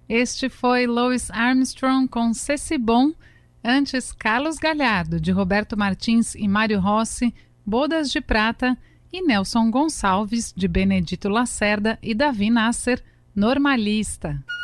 Este foi Louis Armstrong com Ceci Bon. Antes, Carlos Galhardo, de Roberto Martins e Mário Rossi, Bodas de Prata. E Nelson Gonçalves, de Benedito Lacerda e Davi Nasser, Normalista.